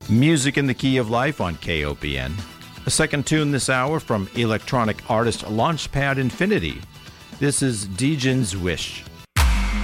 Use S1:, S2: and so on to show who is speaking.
S1: Music in the Key of Life on KOPN. A second tune this hour from electronic artist Launchpad Infinity. This is Dejin's Wish.